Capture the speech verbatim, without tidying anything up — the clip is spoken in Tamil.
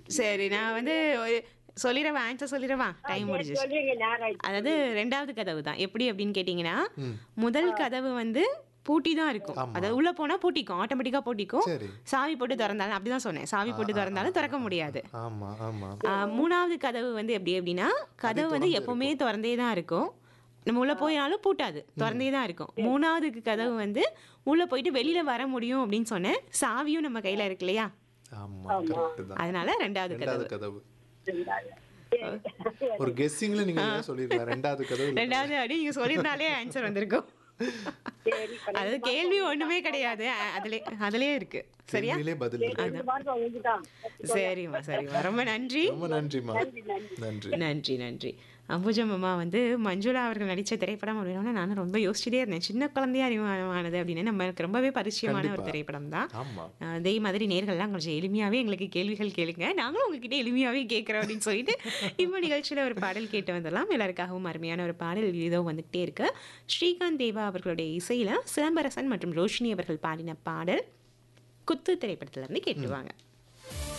சரி, நான் வந்து ஒரு சொல்லிடவா? ஆன்சர் சொல்லிடவா? ஆ டைம் சரி முடிஞ்சிருச்சு. சொல்றீங்க. நேரம் ஆயிடுச்சு. அதாவது சொல்லுங்க. ரெண்டாவது கதவு தான். எப்படி அப்படின்னு கேட்டீங்கன்னா, ம். முதல் ஆ. கதவு வந்து பூட்டி தான் இருக்கும். ஆமா. அதாவது உள்ள போனா பூட்டிக்கும். ஆட்டோமேட்டிக்கா பூட்டிக்கும். சரி. சாவி போட்டு தொறந்தாலும் அப்படிதான் சொன்னேன். சாவி ஆ, போட்டு ஆ, ஆ, தொறந்தாலும் ஆ, திறக்க ஆ. முடியாது. ஆமா, ஆமா. ஆ, மூணாவது கதவு வந்து எப்படி அப்படின்னா, கதவு வந்து திறந்தே எப்பவுமே இருக்கும். தொறந்தே தான் இருக்கும். நம்ம உள்ள ஆ. போயினாலும் பூட்டாது. தொறந்தே தான் இருக்கும். மூணாவது கதவு வந்து உள்ள போயிட்டு வெளியில வர முடியும் அப்படின்னு சொன்னேன். சாவியும் நம்ம கையில இருக்கு இல்லையா? ஆமா, ஆமா. கரெக்ட் தான். அதனால ரெண்டாவது ரெண்டாவது கதவு. கதவு. சரிதாங்க. சரி. ஒரு கெஸ்ஸிங்ல நீங்க ஆ. இதை சொல்லிருக்கலாம். ரெண்டாவது கதவு இல்ல. ரெண்டாவது அப்படி நீங்க சொல்லியிருந்தாலே ஆன்சர் வந்திருக்கும். சரி. இப்ப அதாவது ரெண்டு கேள்வி மார்க் ஒண்ணுமே கிடையாது. அ- அதுலே அதுலயே இருக்கு. சரியா? கேள்வியிலே பதில் சரி, இருக்கு. ரெண்டு மார்க் உங்களுக்கு தான். சரிம்மா, சரிம்மா. ரொம்ப நன்றி. ரொம்ப நன்றிமா. நன்றி நன்றி. நன்றி. நன்றி, நன்றி. அம்புஜம் அம்மா வந்து மஞ்சுளா அவர்கள் நடிச்ச திரைப்படம் அப்படின்னா நானும் ரொம்ப யோசிச்சுட்டே இருந்தேன். சின்ன குழந்தையா அறிமுகமானது அப்படின்னு நம்மளுக்கு ரொம்பவே பரிச்சயமான ஒரு கண்டிப்பா. திரைப்படம் தான். ஆமா. அஹ் அதே மாதிரி நேர்கள்லாம் கொஞ்சம் எளிமையாவே எங்களுக்கு கேள்விகள் கேளுங்க. நாங்களும் உங்ககிட்ட எளிமையாவே கேட்குறோம் அப்படின்னு சொல்லிட்டு இப்போ நிகழ்ச்சியில ஒரு பாடல் கேட்டு வந்துடலாம். எல்லாருக்காகவும் அருமையான ஒரு பாடல் இதோ வந்துகிட்டே இருக்கு. ஸ்ரீகாந்த் தேவா அவர்களுடைய இசையில சிலம்பரசன் மற்றும் ரோஷினி அவர்கள் பாடின பாடல் குத்து திரைப்படத்துல இருந்து கேட்டுவாங்க.